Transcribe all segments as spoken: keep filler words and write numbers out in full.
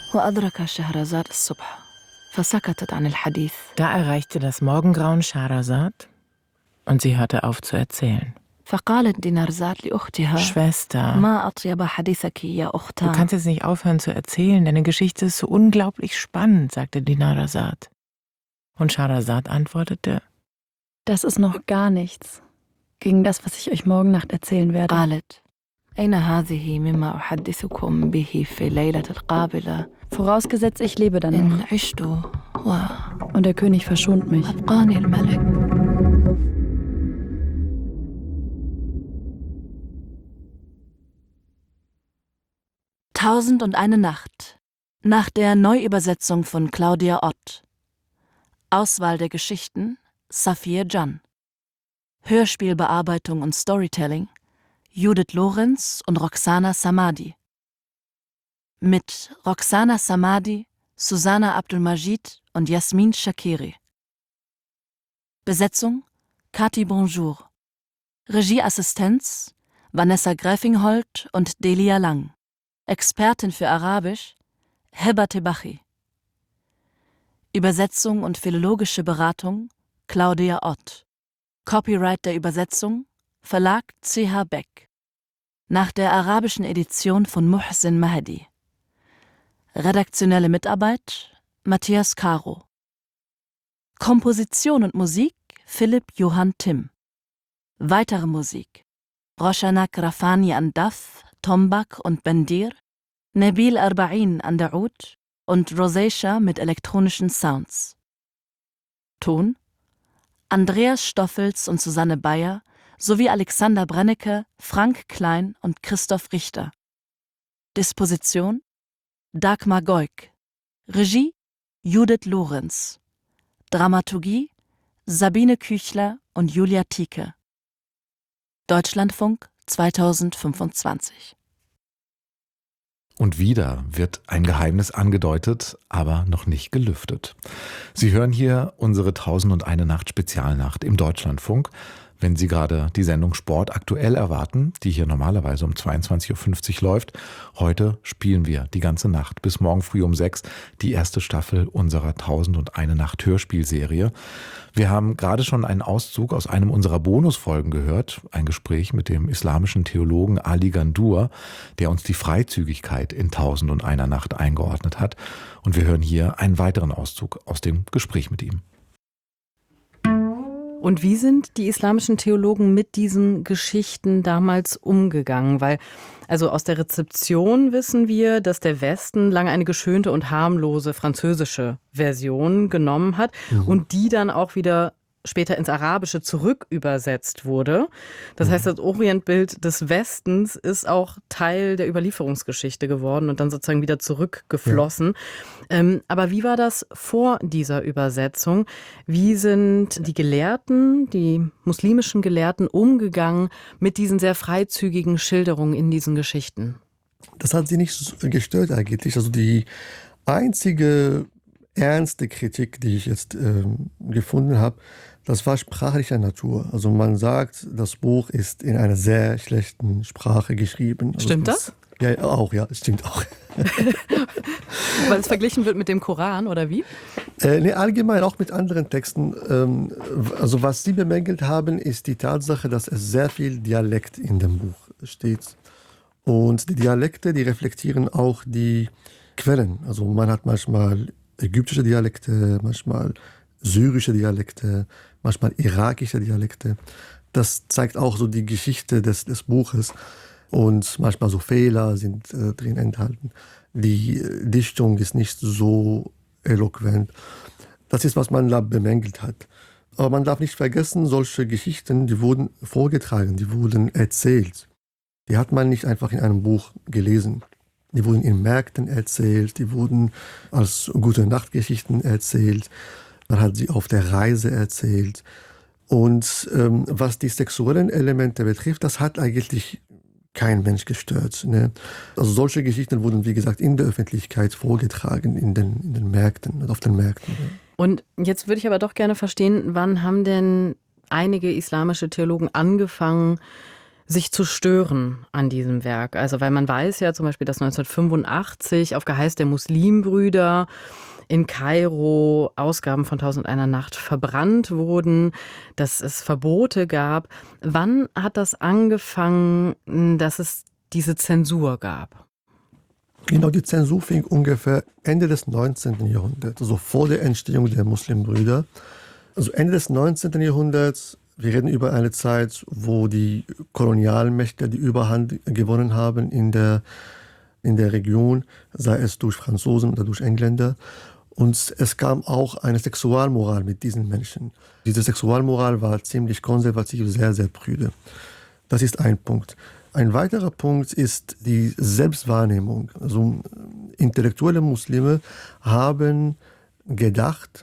وأدرك شهرزاد الصبح فسكتت عن الحديث. Da erreichte das Morgengrauen Scheherazad und sie hörte auf zu erzählen. فقالت دينارزاد لأختها Schwester, ما أطيب حديثك يا du أختان. kannst jetzt nicht aufhören zu erzählen, deine Geschichte ist so unglaublich spannend, sagte Dinarzad. Und Scheherazad antwortete: Das ist noch gar nichts gegen das, was ich euch morgen Nacht erzählen werde. قالت أين هذه مما أحدثكم به في الليلة القابلة Vorausgesetzt, ich lebe dann إن noch عشت und der König verschont mich. وأبقاني الملك. Tausend und eine Nacht nach der Neuübersetzung von Claudia Ott. Auswahl der Geschichten Safia Can. Hörspielbearbeitung und Storytelling Judith Lorenz und Roxana Samadi. Mit Roxana Samadi, Susanna Abdulmajid und Jasmin Shakiri. Besetzung Kati Bonjour. Regieassistenz Vanessa Gräfingholt und Delia Lang. Expertin für Arabisch Heba Tebachi. Übersetzung und philologische Beratung Claudia Ott. Copyright der Übersetzung Verlag C H Beck. Nach der arabischen Edition von Muhsin Mahdi. Redaktionelle Mitarbeit Matthias Caro. Komposition und Musik Philipp Johann Timm. Weitere Musik Roshanak Rafani an Daf, Tombak und Bendir, Nabil Arba'in an der Oud und Rosacea mit elektronischen Sounds. Ton Andreas Stoffels und Susanne Bayer sowie Alexander Brennecke, Frank Klein und Christoph Richter. Disposition Dagmar Goik. Regie Judith Lorenz. Dramaturgie Sabine Küchler und Julia Tieke. Deutschlandfunk zweitausendfünfundzwanzig. Und wieder wird ein Geheimnis angedeutet, aber noch nicht gelüftet. Sie hören hier unsere Tausend und eine Nacht Spezialnacht im Deutschlandfunk. Wenn Sie gerade die Sendung Sport aktuell erwarten, die hier normalerweise um zweiundzwanzig Uhr fünfzig läuft, heute spielen wir die ganze Nacht bis morgen früh um sechs die erste Staffel unserer Tausend und eine Nacht Hörspielserie. Wir haben gerade schon einen Auszug aus einem unserer Bonusfolgen gehört, ein Gespräch mit dem islamischen Theologen Ali Gandur, der uns die Freizügigkeit in Tausend und einer Nacht eingeordnet hat. Und wir hören hier einen weiteren Auszug aus dem Gespräch mit ihm. Und wie sind die islamischen Theologen mit diesen Geschichten damals umgegangen? Weil, also aus der Rezeption wissen wir, dass der Westen lange eine geschönte und harmlose französische Version genommen hat mhm. und die dann auch wieder später ins Arabische zurück übersetzt wurde. Das mhm. heißt, das Orientbild des Westens ist auch Teil der Überlieferungsgeschichte geworden und dann sozusagen wieder zurückgeflossen. Ja. Ähm, aber wie war das vor dieser Übersetzung? Wie sind die Gelehrten, die muslimischen Gelehrten umgegangen mit diesen sehr freizügigen Schilderungen in diesen Geschichten? Das hat sie nicht gestört eigentlich. Also die einzige ernste Kritik, die ich jetzt äh, gefunden habe, das war sprachlicher Natur. Also man sagt, das Buch ist in einer sehr schlechten Sprache geschrieben. Also stimmt das? Ja, auch, ja, stimmt auch. Weil es verglichen wird mit dem Koran, oder wie? Äh, nee, allgemein auch mit anderen Texten. Ähm, also was Sie bemängelt haben, ist die Tatsache, dass es sehr viel Dialekt in dem Buch steht. Und die Dialekte, die reflektieren auch die Quellen. Also man hat manchmal ägyptische Dialekte, manchmal syrische Dialekte, manchmal irakische Dialekte. Das zeigt auch so die Geschichte des, des Buches. Und manchmal so Fehler sind äh, drin enthalten. Die Dichtung ist nicht so eloquent. Das ist, was man da bemängelt hat. Aber man darf nicht vergessen, solche Geschichten, die wurden vorgetragen, die wurden erzählt. Die hat man nicht einfach in einem Buch gelesen. Die wurden in Märkten erzählt, die wurden als Gute-Nacht-Geschichten erzählt. Man hat sie auf der Reise erzählt. Und ähm, was die sexuellen Elemente betrifft, das hat eigentlich kein Mensch gestört. Ne? Also solche Geschichten wurden, wie gesagt, in der Öffentlichkeit vorgetragen, in den, in den Märkten, auf den Märkten. Ja. Und jetzt würde ich aber doch gerne verstehen, wann haben denn einige islamische Theologen angefangen, sich zu stören an diesem Werk? Also weil man weiß ja zum Beispiel, dass neunzehnhundertfünfundachtzig auf Geheiß der Muslimbrüder in Kairo Ausgaben von Tausend und einer Nacht verbrannt wurden, dass es Verbote gab. Wann hat das angefangen, dass es diese Zensur gab? Genau, die Zensur fing ungefähr Ende des neunzehnten Jahrhunderts, also vor der Entstehung der Muslimbrüder. Also Ende des neunzehnten Jahrhunderts, wir reden über eine Zeit, wo die Kolonialmächte die Überhand gewonnen haben in der, in der Region, sei es durch Franzosen oder durch Engländer. Und es kam auch eine Sexualmoral mit diesen Menschen. Diese Sexualmoral war ziemlich konservativ, sehr, sehr prüde. Das ist ein Punkt. Ein weiterer Punkt ist die Selbstwahrnehmung. Also intellektuelle Muslime haben gedacht,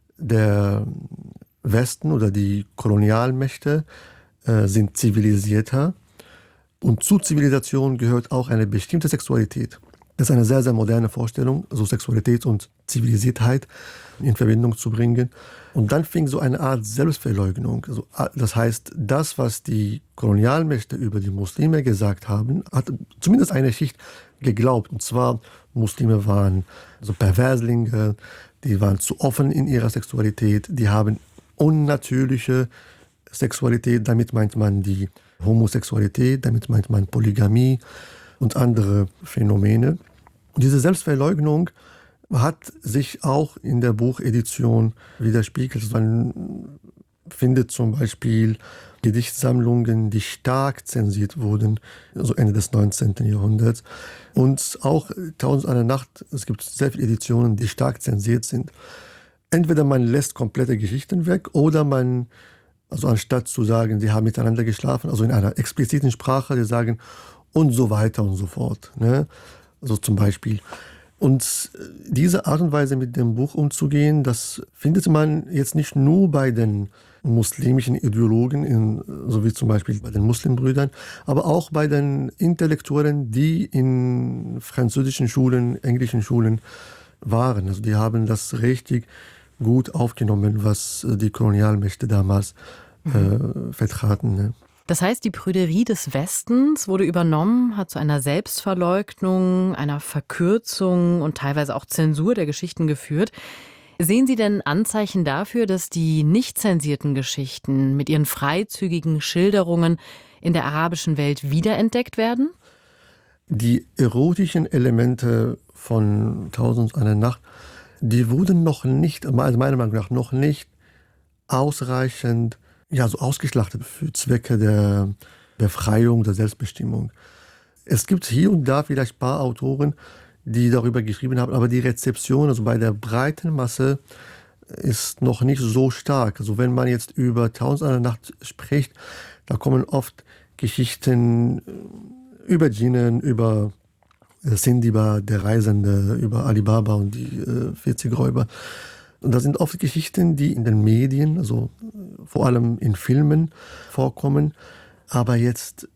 der Westen oder die Kolonialmächte äh, sind zivilisierter. Und zu Zivilisation gehört auch eine bestimmte Sexualität. Das ist eine sehr, sehr moderne Vorstellung, so Sexualität und Zivilisiertheit in Verbindung zu bringen. Und dann fing so eine Art Selbstverleugnung. Also, das heißt, das, was die Kolonialmächte über die Muslime gesagt haben, hat zumindest eine Schicht geglaubt. Und zwar, Muslime waren so Perverslinge, die waren zu offen in ihrer Sexualität, die haben unnatürliche Sexualität, damit meint man die Homosexualität, damit meint man Polygamie und andere Phänomene. Und diese Selbstverleugnung hat sich auch in der Buchedition widerspiegelt. Man findet zum Beispiel Gedichtsammlungen, die stark zensiert wurden, also Ende des neunzehnten Jahrhunderts. Und auch Tausend und eine Nacht, es gibt sehr viele Editionen, die stark zensiert sind. Entweder man lässt komplette Geschichten weg oder man, also anstatt zu sagen, sie haben miteinander geschlafen, also in einer expliziten Sprache, die sagen und so weiter und so fort. Ne? Also zum Beispiel. Und diese Art und Weise mit dem Buch umzugehen, das findet man jetzt nicht nur bei den muslimischen Ideologen, in, so wie zum Beispiel bei den Muslimbrüdern, aber auch bei den Intellektuellen, die in französischen Schulen, englischen Schulen waren. Also die haben das richtig gut aufgenommen, was die Kolonialmächte damals äh, vertraten. Ne? Das heißt, die Prüderie des Westens wurde übernommen, hat zu einer Selbstverleugnung, einer Verkürzung und teilweise auch Zensur der Geschichten geführt. Sehen Sie denn Anzeichen dafür, dass die nicht zensierten Geschichten mit ihren freizügigen Schilderungen in der arabischen Welt wiederentdeckt werden? Die erotischen Elemente von Tausend und eine Nacht, die wurden noch nicht, also meiner Meinung nach, noch nicht ausreichend ja, so ausgeschlachtet für Zwecke der Befreiung, der Selbstbestimmung. Es gibt hier und da vielleicht ein paar Autoren, die darüber geschrieben haben, aber die Rezeption, also bei der breiten Masse, ist noch nicht so stark. Also wenn man jetzt über Tausend und eine Nacht spricht, da kommen oft Geschichten über Djinnen, über Sindibad, der Reisende, über Ali Baba und die äh, vierzig Räuber. Und das sind oft Geschichten, die in den Medien, also vor allem in Filmen, vorkommen. Aber jetzt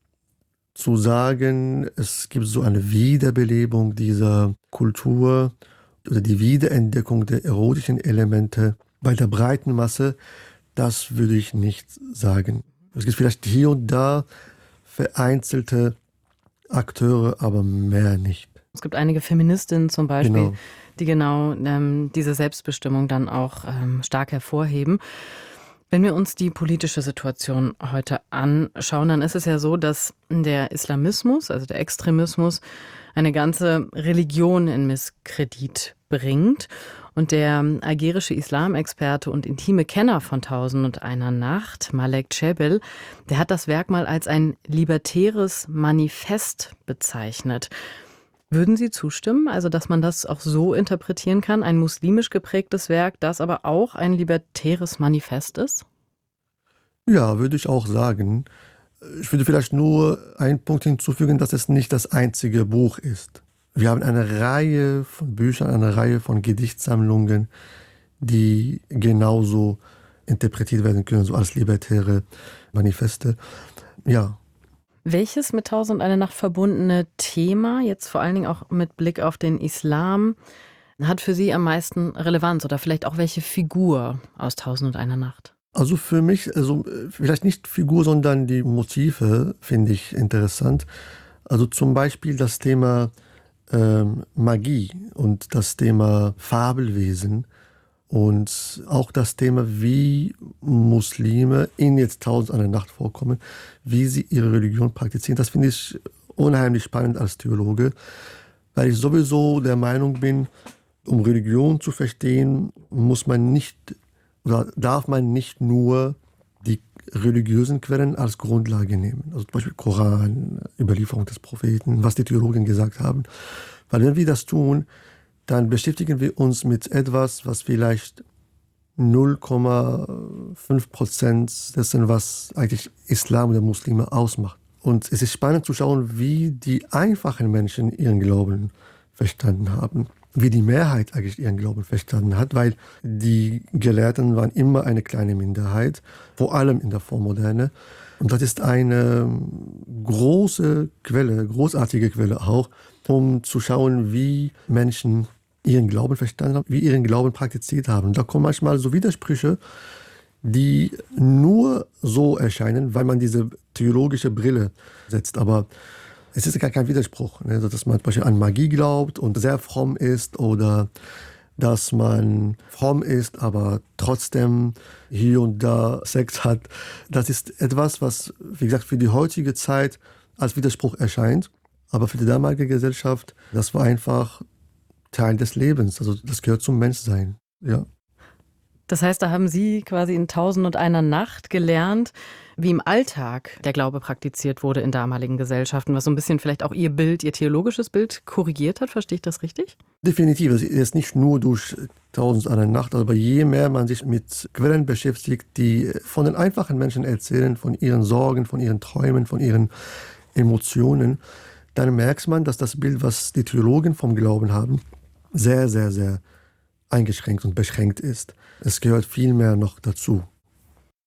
zu sagen, es gibt so eine Wiederbelebung dieser Kultur oder die Wiederentdeckung der erotischen Elemente bei der breiten Masse, das würde ich nicht sagen. Es gibt vielleicht hier und da vereinzelte Akteure, aber mehr nicht. Es gibt einige Feministinnen zum Beispiel, Genau. die genau ähm, diese Selbstbestimmung dann auch ähm, stark hervorheben. Wenn wir uns die politische Situation heute anschauen, dann ist es ja so, dass der Islamismus, also der Extremismus, eine ganze Religion in Misskredit bringt. Und der algerische Islamexperte und intime Kenner von Tausend und einer Nacht, Malek Cebel, der hat das Werk mal als ein libertäres Manifest bezeichnet. Würden Sie zustimmen, also dass man das auch so interpretieren kann, ein muslimisch geprägtes Werk, das aber auch ein libertäres Manifest ist? Ja, würde ich auch sagen. Ich würde vielleicht nur einen Punkt hinzufügen, dass es nicht das einzige Buch ist. Wir haben eine Reihe von Büchern, eine Reihe von Gedichtsammlungen, die genauso interpretiert werden können, so als libertäre Manifeste. Ja. Welches mit Tausend und eine Nacht verbundene Thema, jetzt vor allen Dingen auch mit Blick auf den Islam, hat für Sie am meisten Relevanz oder vielleicht auch welche Figur aus Tausend und einer Nacht? Also für mich, also vielleicht nicht Figur, sondern die Motive finde ich interessant. Also zum Beispiel das Thema ähm, Magie und das Thema Fabelwesen und auch das Thema, wie Muslime in jetzt Tausend eine Nacht vorkommen, wie sie ihre Religion praktizieren. Das finde ich unheimlich spannend als Theologe, weil ich sowieso der Meinung bin, um Religion zu verstehen, muss man nicht oder darf man nicht nur die religiösen Quellen als Grundlage nehmen. Also zum Beispiel Koran, Überlieferung des Propheten, was die Theologen gesagt haben. Weil wenn wir das tun, dann beschäftigen wir uns mit etwas, was vielleicht null Komma fünf Prozent dessen, was eigentlich Islam oder Muslime ausmacht. Und es ist spannend zu schauen, wie die einfachen Menschen ihren Glauben verstanden haben, wie die Mehrheit eigentlich ihren Glauben verstanden hat, weil die Gelehrten waren immer eine kleine Minderheit, vor allem in der Vormoderne. Und das ist eine große Quelle, großartige Quelle auch, um zu schauen, wie Menschen ihren Glauben verstanden haben, wie ihren Glauben praktiziert haben. Da kommen manchmal so Widersprüche, die nur so erscheinen, weil man diese theologische Brille setzt. Aber es ist gar kein Widerspruch, ne? Also, dass man zum Beispiel an Magie glaubt und sehr fromm ist oder dass man fromm ist, aber trotzdem hier und da Sex hat. Das ist etwas, was, wie gesagt, für die heutige Zeit als Widerspruch erscheint. Aber für die damalige Gesellschaft, das war einfach Teil des Lebens. Also das gehört zum Menschsein. Ja. Das heißt, da haben Sie quasi in Tausend und einer Nacht gelernt, wie im Alltag der Glaube praktiziert wurde in damaligen Gesellschaften, was so ein bisschen vielleicht auch Ihr Bild, Ihr theologisches Bild korrigiert hat. Verstehe ich das richtig? Definitiv. Es ist nicht nur durch Tausend und eine Nacht, aber je mehr man sich mit Quellen beschäftigt, die von den einfachen Menschen erzählen, von ihren Sorgen, von ihren Träumen, von ihren Emotionen, dann merkt man, dass das Bild, was die Theologen vom Glauben haben, sehr, sehr, sehr eingeschränkt und beschränkt ist. Es gehört viel mehr noch dazu.